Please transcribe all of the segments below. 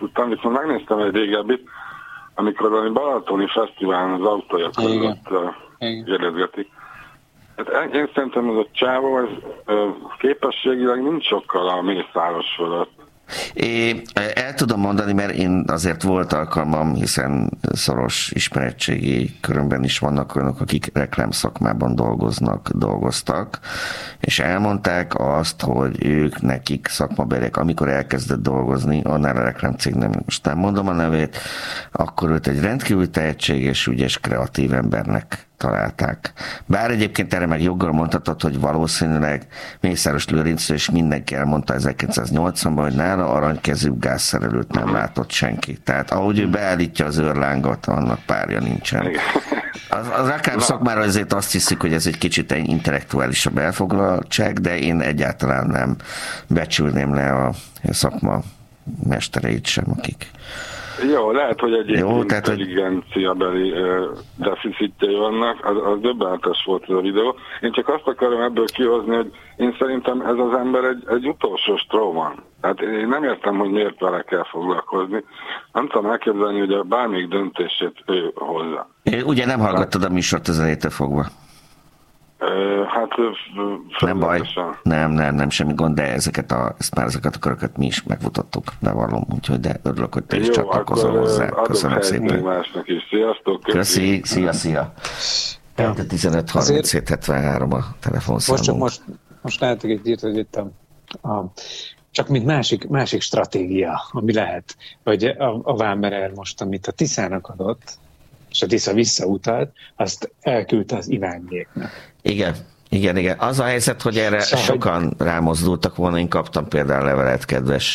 tudtam, viszont megnéztem egy régebbit, amikor valami Balatoni Fesztiválon az autója között kérdezgetik. Hát én szerintem ez a csávó, ez képességileg nincs sokkal a Mészáros fölött. El tudom mondani, mert én azért volt alkalmam, hiszen szoros ismeretségi körömben is vannak olyanok, akik reklámszakmában dolgoztak, és elmondták azt, hogy ők nekik szakmabeliek, amikor elkezdett dolgozni, annál a reklámcégnél, most nem mondom a nevét, akkor őt egy rendkívül tehetséges, ügyes, kreatív embernek találták. Bár egyébként erre meg joggal mondhatod, hogy valószínűleg Mészáros Lőrinc és mindenki elmondta 1980-ban, hogy nála aranykezű gázszerelőt nem látott senki. Tehát ahogy ő beállítja az őrlángot, annak párja nincsen. Az reklámszakmára szakmára azért azt hiszik, hogy ez egy kicsit egy intellektuálisabb elfoglaltság, de én egyáltalán nem becsülném le a szakma mestereit sem, akik... Jó, lehet, hogy egy intelligenciabeli deficitjei vannak, az döbbenetes volt ez a videó. Én csak azt akarom ebből kihozni, hogy én szerintem ez az ember egy utolsó Stroman. Tehát én nem értem, hogy miért vele kell foglalkozni. Nem tudom elképzelni, hogy a bármelyik döntését ő hozza. Ugye nem hallgattad a műsort az elejétől fogva? Hát nem baj, nem semmi gond, de ezeket a köröket mi is megmutattuk, bevallom, úgyhogy de örülök, hogy te is csatlakozol hozzá. Köszönöm szépen. Másnak is. Sziasztok! Köszi, szia! 15-37-73 a telefonszámunk. Most látok egy írt, hogy itt csak mint másik stratégia, ami lehet, hogy a Vámerer most, amit a Tiszának adott, és a Tisza visszautalt, azt elküldte az Iványiéknak. Igen. Az a helyzet, hogy erre sokan rámozdultak volna, én kaptam például levelet kedves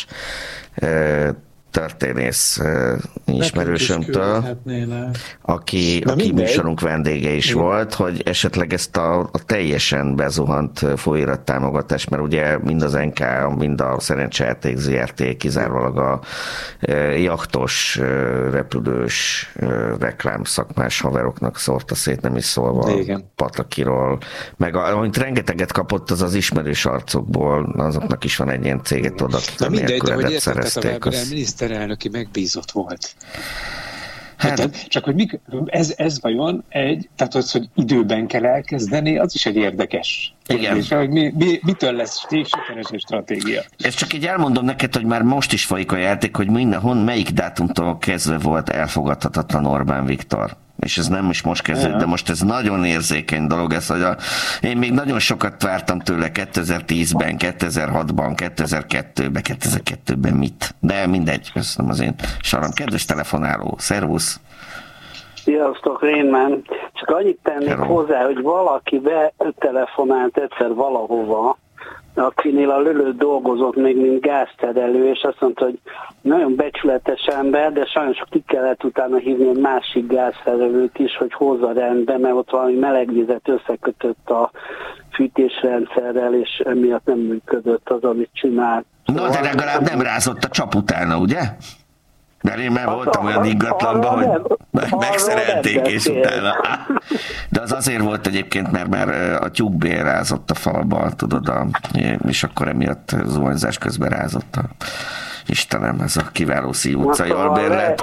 történész ismerősömtől, aki műsorunk vendége is volt, hogy esetleg ezt a teljesen bezuhant folyóirat támogatást, mert ugye mind az NK, mind a Szerencsejáték ZRT kizárólag a jachtos, repülős, reklámszakmás haveroknak szórta szét, nem is szólva Patakiról, meg amit rengeteget kapott az ismerős arcokból, azoknak is van egy ilyen céget oda, akik nélküledet szerezték. Miniszterelnöki megbízott volt. Csak hogy ez vajon tehát az, hogy időben kell elkezdeni, az is egy érdekes kérdés, hogy mitől lesz sikeres egy stratégia. És csak így elmondom neked, hogy már most is folyik a játék, hogy melyik dátumtól kezdve volt elfogadhatatlan Orbán Viktor. És ez nem is most kezdődött, de most ez nagyon érzékeny dolog, ez, hogy én még nagyon sokat vártam tőle 2010-ben, 2006-ban, 2002-ben, 2002-ben mit. De mindegy, köszönöm az én saram. Kedves telefonáló, szervusz! Sziasztok, Rénmen. Csak annyit tennék hozzá, hogy valaki betelefonált egyszer valahova, akinél a Lölő dolgozott még, mint gázterelő, és azt mondta, hogy nagyon becsületes ember, de sajnos ki kellett utána hívni egy másik gázterelőt is, hogy hozza rendbe, mert ott valami melegvizet összekötött a fűtésrendszerrel, és emiatt nem működött az, amit csinált. No, de legalább nem rázott a csap utána, ugye? De én már voltam olyan ingatlanban, hogy megszerelték, és utána. De az azért volt egyébként, mert már a tyúkbél rázott a falba, tudod, és akkor emiatt zuhanyzás közben rázott Istenem, ez a kiváló Szíj utcai albérlet.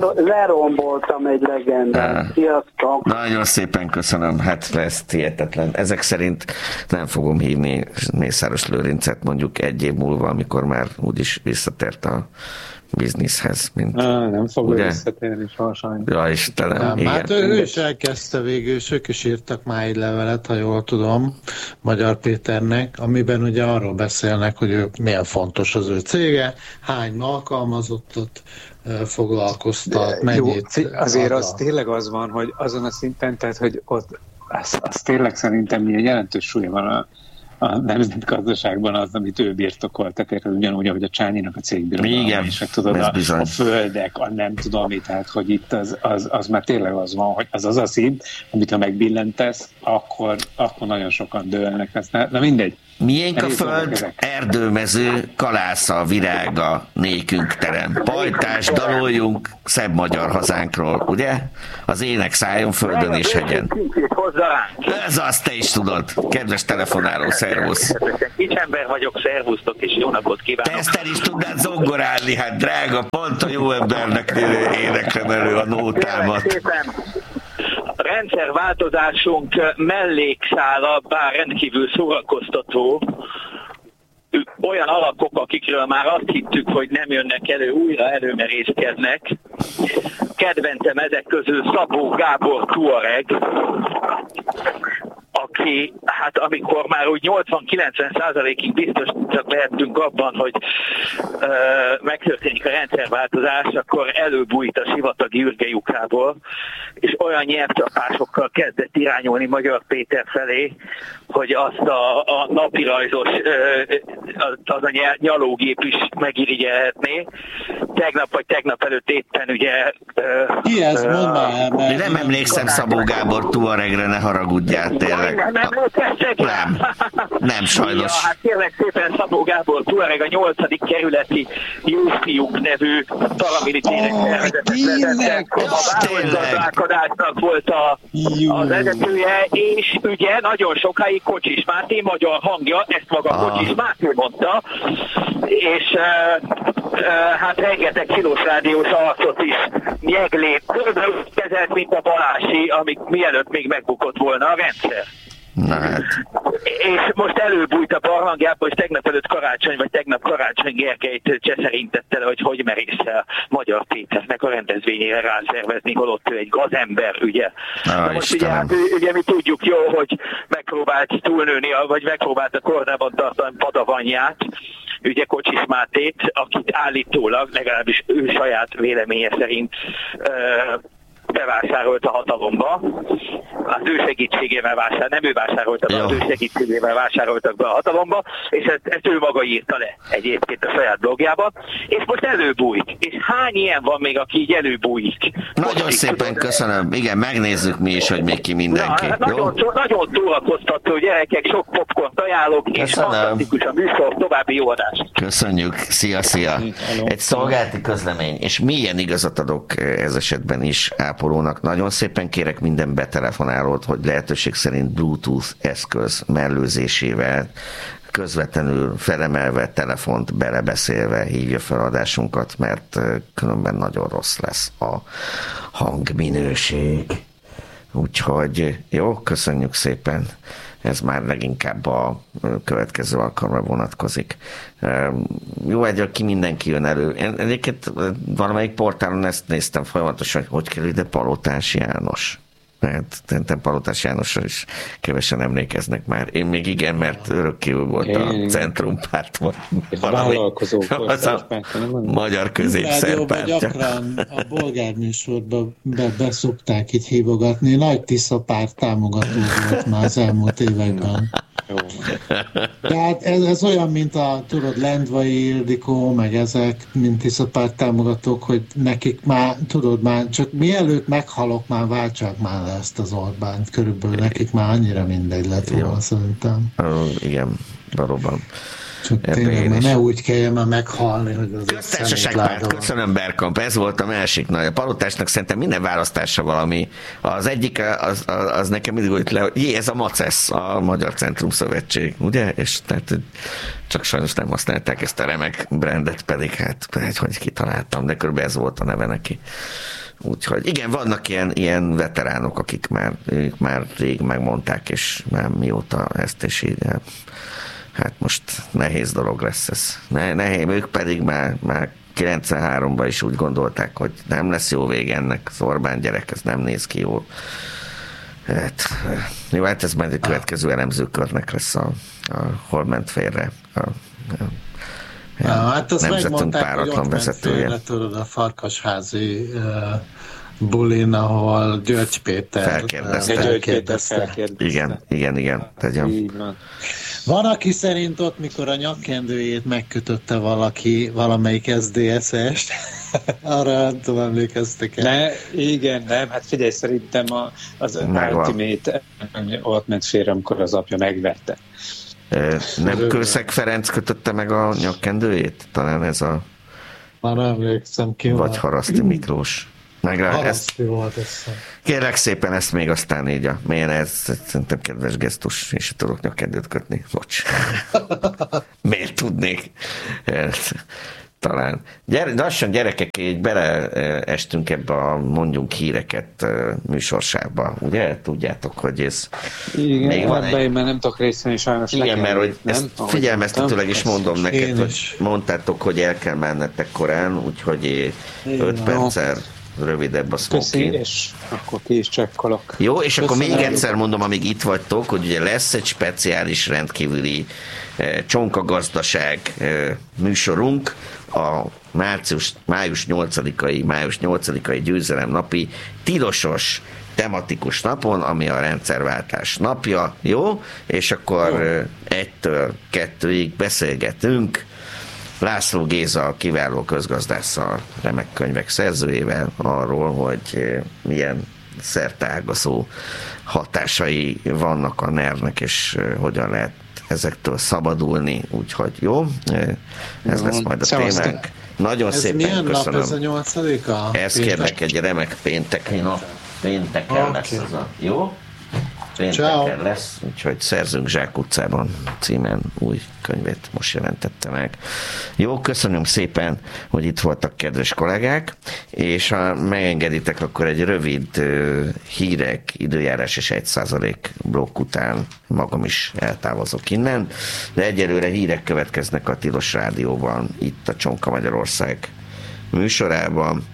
Leromboltam egy legendát. Sziasztok! Nagyon szépen köszönöm, hát ez hihetetlen. Ezek szerint nem fogom hívni Mészáros Lőrincet mondjuk egy év múlva, amikor már úgyis visszatért a bizniszhez, mint... Nem fog visszatérni soha sajnos. Ja, Istenem, igen. Hát ő is elkezdte végül, és ők is írtak már egy levelet, ha jól tudom, Magyar Péternek, amiben ugye arról beszélnek, hogy ők milyen fontos az ő cége, hány alkalmazottat foglalkoztat, mennyit... Azért az tényleg az van, hogy azon a szinten, tehát, hogy ott az tényleg szerintem milyen jelentős súlya van a nemzetgazdaságban az, amit ő birtokolt, tehát ugyanúgy, ahogy a Csányinak a cégbirodalma, és tudod, a földek, a nem tudom mit, tehát hogy itt az már tényleg az van, hogy az a szint, amit ha megbillentesz, akkor nagyon sokan dőlnek. Na mindegy. Miénk a föld, erdőmező, kalásza, virága, nékünk terem. Pajtás, daloljunk szebb magyar hazánkról, ugye? Az ének szálljon földön és hegyen. Ez azt te is tudod, kedves telefonáló, szervusz. Kis ember vagyok, szervusztok, és jó napot kívánok. Te ezt el is tudnád zongorálni, hát drága, pont a jó embernek éneklem elő a nótámat. A rendszerváltozásunk mellékszála, bár rendkívül szórakoztató, olyan alakok, akikről már azt hittük, hogy nem jönnek elő, újra előmerészkednek. Kedvencem ezek közül Szabó Gábor Tuareg, aki, hát amikor már úgy 80-90%-ig biztosak lehetünk abban, hogy megtörténik a rendszerváltozás, akkor előbújt a sivatagi ürgelyukából, és olyan nyelvcsapásokkal kezdett irányulni Magyar Péter felé, hogy azt a napirajzos, az a nyalógép is megirigyelhetné. Tegnap előtt éppen ugye... Ki ez? Mondd már! Nem emlékszem Szabó Gábor Tuaregre, ne haragudjál, tényleg. Nem, sajnos. Ja, hát kérlek szépen, Szabó Gábor Tuareg a 8. kerületi Jófiúk nevű paramilitéres szervezetet vezette. A városgazdálkodásnak volt az vezetője, és ugye nagyon sokáig Kocsis Máté, magyar hangja, ezt maga Kocsis Máté mondta, és hát rengeteg kilós rádiós arcot is nyeglét, körülbelül kezelt, mint a Balási, amik mielőtt még megbukott volna a rendszer. Na hát. És most előbújt a barlangjából, és tegnap Karácsony Gergelyt cseszerintette le, hogy merészel Magyar Péternek a rendezvényére rászervezni, holott ő egy gazember, ugye. Na most ugye, hát, ugye mi tudjuk jó, hogy megpróbált túlnőni, vagy megpróbált a kordában tartani Padavanyját, ugye Kocsis Mátét, akit állítólag, legalábbis ő saját véleménye szerint bevásárolt a hatalomba, az ő segítségével nem ő vásárolta be, az ő segítségével vásároltak be a hatalomba, és ezt ő maga írta le egyébként a saját blogjában, és most előbújik. És hány ilyen van még, aki így előbújik? Nagyon szépen köszönöm. Igen, megnézzük mi is, hogy még ki mindenki. Nagyon szórakoztató gyerekek, sok popcornt ajánlok, és fantasztikus a műsor, további jó adást. Köszönjük, szia! Egy szolgálati közlemény, és milyen igazat adok ez esetben is ápolónak. Nagyon szépen kérek minden betelefonálót, hogy lehetőség szerint Bluetooth eszköz mellőzésével közvetlenül felemelve, telefont belebeszélve hívja fel adásunkat, mert különben nagyon rossz lesz a hangminőség. Úgyhogy jó, köszönjük szépen. Ez már leginkább a következő alkalomra vonatkozik. Jó, ki mindenki jön elő. Én egyébként valamelyik portálon ezt néztem folyamatosan, hogy kerül ide Palotás János. Szerintem Palotás Jánosra is kevesen emlékeznek már. Én még igen, mert örökkívül volt a Centrumpárt. Vállalkozó magyar középszerpártja. Gyakran a bolgárműsorban beszokták így hívogatni. Nagy Tisza párt támogató volt már az elmúlt években. Tehát ez olyan, mint tudod, Lendvai Ildikó, meg ezek, mint Tiszapárt támogatók, hogy nekik már, tudod, már csak mielőtt meghalok, már váltsák már le ezt az Orbánt. Körülbelül nekik már annyira mindegy lett volna, szerintem. Igen, valóban. Csak tényleg, ne úgy kelljen már meghalni, hogy az Köztársaságpárt, köszönöm Berkamp, ez volt a másik nagy. A Palotásnak szerintem minden választása valami. Az egyik, az nekem mindig úgy le, hogy ez a MACESZ, a Magyar Centrum Szövetség, ugye? És tehát csak sajnos nem használták ezt a remek brandet, pedig hát hogy kitaláltam, de körülbelül ez volt a neve neki. Úgyhogy igen, vannak ilyen veteránok, akik már rég megmondták, és már mióta ezt is így. Hát most nehéz dolog lesz ez. Nehéz, ők pedig már 93-ban is úgy gondolták, hogy nem lesz jó vége ennek, az Orbán gyerek, ez nem néz ki jól. Hát ez majd a következő elemzőkörnek lesz hol ment félre hát azt megmondták, hogy ott ment félre, tudod, a Farkasházi bulin, ahol György Péter felkérdezte. Igen. Van, aki szerint ott, mikor a nyakkendőjét megkötötte valamelyik SZDSZ-est, arra nem tudom, emlékeztek el. Nem, hát figyelj, szerintem az Ultimate ott ment félre, amikor az apja megvette. Nem Kőszeg Ferenc kötötte meg a nyakkendőjét? Talán ez a... Már emlékszem ki. Vagy Haraszti Miklós. Haraszti volt ez. Kérlek szépen ezt még aztán így milyen ez szerintem kedves gesztus, és tudok nyakkendőt kötni. Bocs. Miért tudnék? Talán. Lassan gyerekek, így beleestünk ebbe a mondjunk híreket műsorságba, ugye? Tudjátok, hogy ez... Igen, még van ebben mert nem tudok részt venni sajnos. Igen, mert hogy ezt figyelmeztetőleg is mondom neked, hogy mondtátok, hogy el kell mennetek korán, úgyhogy 5 perccel rövidebb a smoking. És akkor ki is csekkolok. Jó, és akkor még egyszer mondom, amíg itt vagytok, hogy ugye lesz egy speciális rendkívüli csonkagazdaság műsorunk, a május 8-ai győzelemnapi tilosos tematikus napon, ami a rendszerváltás napja, jó? És akkor 1-től 2-ig beszélgetünk László Géza kiváló közgazdásszal, remek könyvek szerzőjével arról, hogy milyen szerteágazó hatásai vannak a NER-nek, és hogyan lehet ezektől szabadulni, úgyhogy jó, ez lesz majd a témánk. Nagyon ez szépen milyen köszönöm. Nap ez a 8-a? Ez kérlek egy remek pénteki nap. Pénteken lesz az a... Jó? Pénteken lesz, úgyhogy Szerzünk Zsák utcában címen új könyvét most jelentette meg. Jó, köszönöm szépen, hogy itt voltak, kedves kollégák, és ha megengeditek, akkor egy rövid hírek, időjárás és 1% blokk után magam is eltávozok innen, de egyelőre hírek következnek a Tilos Rádióban, itt a Csonka Magyarország műsorában.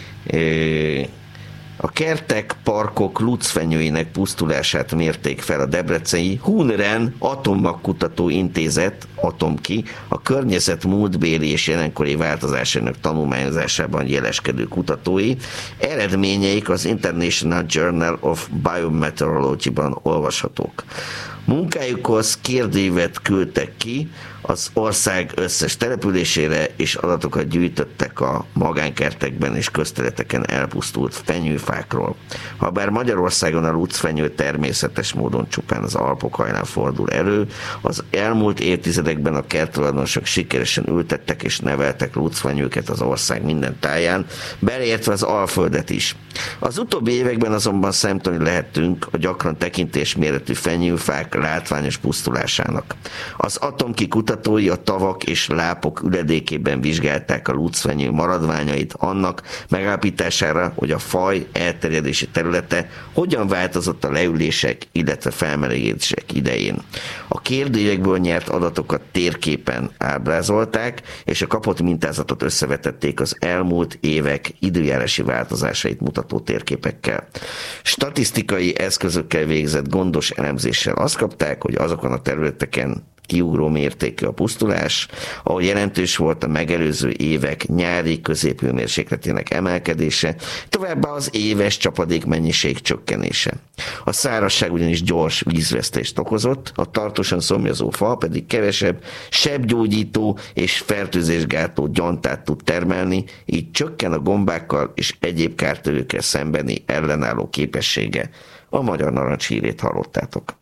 A kertek, parkok lucfenyőinek pusztulását mérték fel a debreceni Hunren Atommagkutató Intézet, Atomki, a környezet múltbéli és jelenkori változásának tanulmányozásában jeleskedő kutatói. Eredményeik az International Journal of Biometeorology-ban olvashatók. Munkájukhoz kérdőívet küldtek ki az ország összes településére, és adatokat gyűjtöttek a magánkertekben és közterületeken elpusztult fenyőfákról. Habár Magyarországon a lucfenyő természetes módon csupán az Alpok hajnán fordul elő, az elmúlt évtizedekben a kerttulajdonosok sikeresen ültettek és neveltek lucfenyőket az ország minden táján, beleértve az Alföldet is. Az utóbbi években azonban szemtanúi lehetünk a gyakran tekintésméretű fenyőfák látványos pusztulásának. Az Atomki kutatói a tavak és lápok üledékében vizsgálták a lucfenyő maradványait annak megállapítására, hogy a faj elterjedési területe hogyan változott a leülések, illetve felmelegedések idején. A kérdőívekből nyert adatokat térképen ábrázolták, és a kapott mintázatot összevetették az elmúlt évek időjárási változásait mutató térképekkel. Statisztikai eszközökkel végzett gondos elemzéssel azt kapták, hogy azokon a területeken kiugró mértékű a pusztulás, ahol jelentős volt a megelőző évek nyári középhőmérsékletének emelkedése, továbbá az éves csapadékmennyiség csökkenése. A szárazság ugyanis gyors vízvesztést okozott, a tartósan szomjazó fa pedig kevesebb sebgyógyító és fertőzésgátló gyantát tud termelni, így csökken a gombákkal és egyéb kártevőkkel szembeni ellenálló képessége. A Magyar Narancs hírét hallottátok.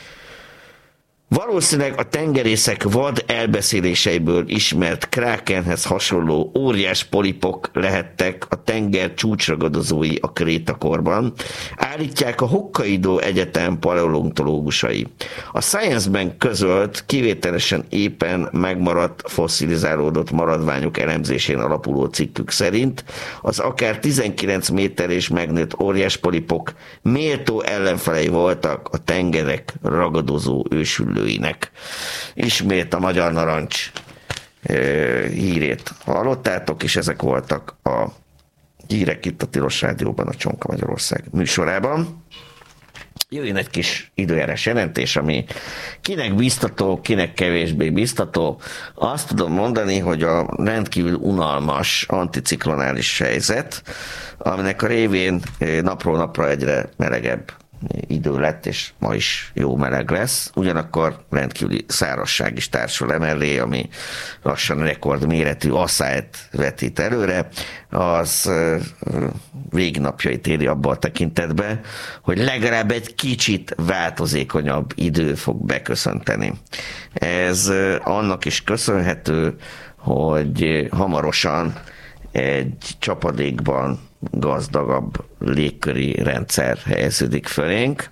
Valószínűleg a tengerészek vad elbeszéléseiből ismert krákenhez hasonló óriás polipok lehettek a tenger csúcsragadozói a krétakorban, állítják a Hokkaido Egyetem paleontológusai. A Science-ben közölt, kivételesen éppen megmaradt fosszilizálódott maradványok elemzésén alapuló cikkük szerint az akár 19 méter és megnőtt óriás polipok méltó ellenfelei voltak a tengerek ragadozó ősülőinek. Ismét a Magyar Narancs hírét hallottátok, és ezek voltak a hírek itt a Tilos Rádióban, a Csonka Magyarország műsorában. Jöjjön egy kis időjárás jelentés, ami kinek biztató, kinek kevésbé biztató. Azt tudom mondani, hogy a rendkívül unalmas anticiklonális helyzet, aminek a révén napról napra egyre melegebb idő lett, és ma is jó meleg lesz. Ugyanakkor rendkívüli szárazság is társul emellé, ami lassan rekordméretű asszályt vetít előre. Az végnapjait éri abban a tekintetben, hogy legalább egy kicsit változékonyabb idő fog beköszönteni. Ez annak is köszönhető, hogy hamarosan egy csapadékban gazdagabb légköri rendszer helyeződik fölénk.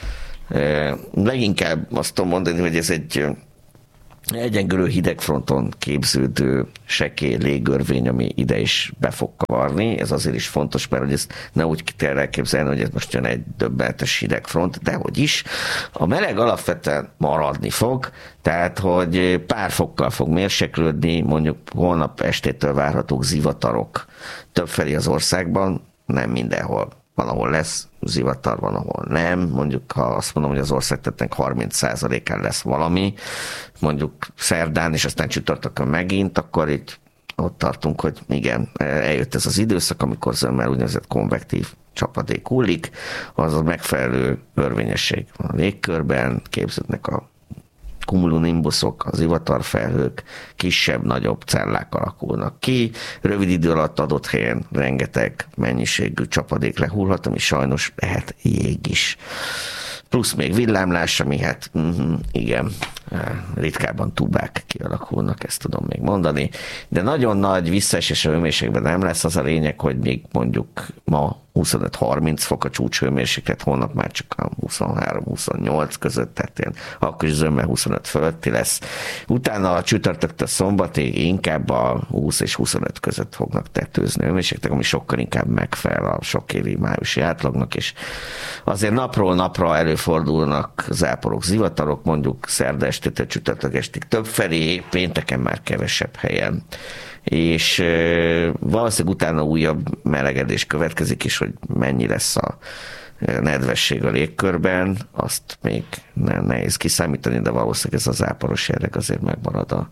Leginkább azt tudom mondani, hogy ez egy egyengülő hidegfronton képződő sekély légörvény, ami ide is be fog kavarni. Ez azért is fontos, mert hogy ezt ne úgy kell elképzelni, hogy ez most jön egy döbbenetes hidegfront, de hogy is. A meleg alapvetően maradni fog, tehát hogy pár fokkal fog mérséklődni, mondjuk holnap estétől várhatók zivatarok többfelé az országban, nem mindenhol. Van, ahol lesz zivatar, van, ahol nem. Mondjuk, ha azt mondom, hogy az országterületnek 30%-án lesz valami, mondjuk szerdán, és aztán csütörtökön megint, akkor itt ott tartunk, hogy igen, eljött ez az időszak, amikor zömmel úgynevezett konvektív csapadék hullik, az a megfelelő örvényesség van a légkörben, képződnek a cumulonimbuszok, az zivatarfelhők, kisebb, nagyobb cellák alakulnak ki. Rövid idő alatt adott helyen rengeteg mennyiségű csapadék lehullhat, ami sajnos lehet jég is. Plusz még villámlás, ami hát igen, ritkában tubák kialakulnak, ezt tudom még mondani. De nagyon nagy visszaesés a hőmérsékletben nem lesz, az a lényeg, hogy még mondjuk ma 25-30 fok a csúcshőmérséklet, holnap már csak a 23-28 között, tehát ilyen, akkor is zömmel 25 fölötti lesz. Utána a csütörtöktől szombatig inkább a 20 és 25 között fognak tetőzni hőmérsékletek, ami sokkal inkább megfelel a sokévi májusi átlagnak, és azért napról napra előfordulnak záporok, zivatarok, mondjuk szerda estétől csütörtök estig többfelé, pénteken már kevesebb helyen. És valószínűleg utána újabb melegedés következik is, hogy mennyi lesz a nedvesség a légkörben, azt még nehéz kiszámítani, de valószínűleg ez a záporos jelleg azért megmarad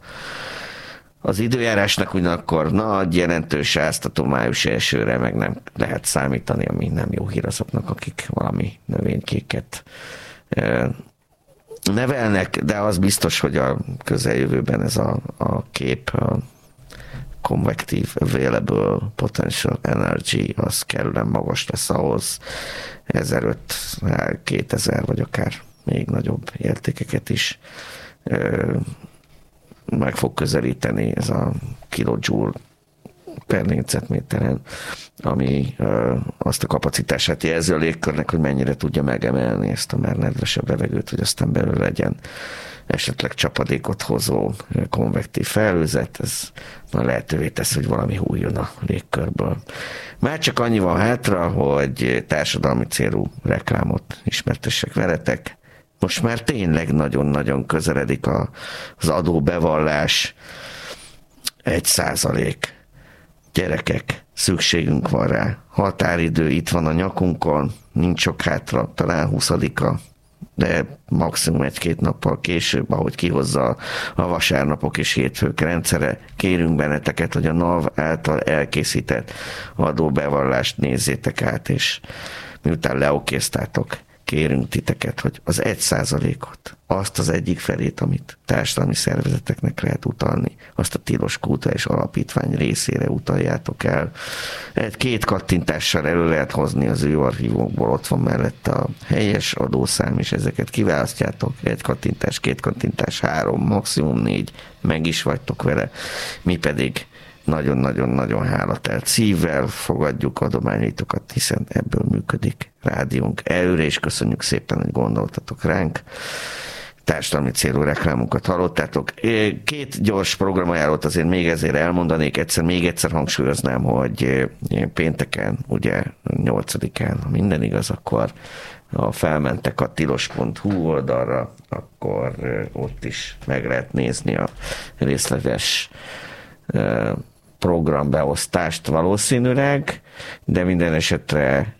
az időjárásnak, ugyanakkor nagy, jelentős áztató május elsőre meg nem lehet számítani, ami nem jó hír azoknak, akik valami növénykéket nevelnek, de az biztos, hogy a közeljövőben ez a kép, a Convective Available Potential Energy, az kellően magas lesz ahhoz 1500-2000 vagy akár még nagyobb értékeket is meg fog közelíteni, ez a kilojoule per négyzetméteren, ami azt a kapacitását jelzi a légkörnek, hogy mennyire tudja megemelni ezt a már nedvesebb levegőt, hogy aztán belőle legyen esetleg csapadékot hozó konvektív felhőzet, ez már lehetővé tesz, hogy valami hújjon a légkörből. Már csak annyi van hátra, hogy társadalmi célú reklámot ismertessek veletek. Most már tényleg nagyon-nagyon közeledik az adóbevallás 1%. Gyerekek, szükségünk van rá. Határidő itt van a nyakunkon, nincs sok hátra, talán 20-a, de maximum 1-2 nappal később, ahogy kihozza a vasárnapok és hétfők rendszere, kérünk benneteket, hogy a NAV által elkészített adóbevallást nézzétek át, és miután leokéztátok, kérünk titeket, hogy az 1%-ot, azt az egyik felét, amit társadalmi szervezeteknek lehet utalni, azt a tilos kulturális alapítvány részére utaljátok el. 1-2 kattintással elő lehet hozni az ő archívokból, ott van mellett a helyes adószám, és ezeket kiválasztjátok. 1 kattintás, 2 kattintás, 3, maximum 4, meg is vagytok vele. Mi pedig nagyon-nagyon-nagyon hálatelt szívvel fogadjuk adományaitokat, hiszen ebből működik rádiónk előre, és köszönjük szépen, hogy gondoltatok ránk. Társadalmi célú reklámunkat hallottátok. 2 gyors programajánlót azért még ezért elmondanék, még egyszer hangsúlyoznám, hogy pénteken, ugye 8-án, ha minden igaz, akkor ha felmentek a tilos.hu oldalra, akkor ott is meg lehet nézni a részleges programbeosztást valószínűleg, de minden esetre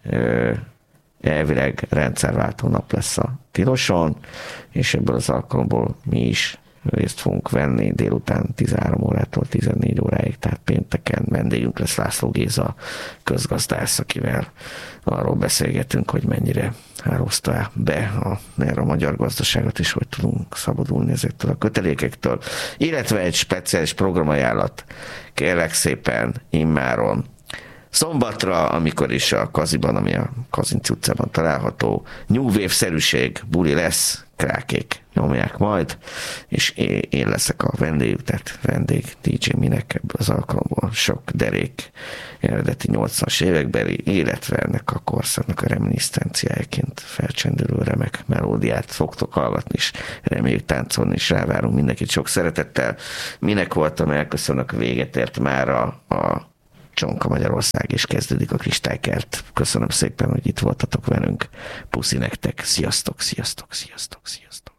elvileg rendszerváltó nap lesz a tiloson, és ebből az alkalomból mi is részt fogunk venni délután 13 órától 14 óráig, tehát pénteken vendégünk lesz László Géza közgazdász, akivel arról beszélgetünk, hogy mennyire hálózta be erre a magyar gazdaságot, és hogy tudunk szabadulni ezektől a kötelékektől. Illetve egy speciális programajánlat, kérlek szépen, immáron szombatra, amikor is a Kaziban, ami a Kazinci utcában található, New Wave-szerűség buli lesz, krákék nyomják majd, és én leszek a vendégük, tehát vendég DJ Minek ebből az alkalomból sok derék eredeti 80-as évekbeli, illetve ennek a korszaknak a reminiszenciájaként felcsendülő remek melódiát fogtok hallgatni, és reméljük táncolni, és rávárunk mindenkit sok szeretettel. Minek voltam, elköszönök, véget ért már a Csonka Magyarország, és kezdődik a Kristálykert. Köszönöm szépen, hogy itt voltatok velünk. Puszi nektek. Sziasztok, sziasztok, sziasztok, sziasztok.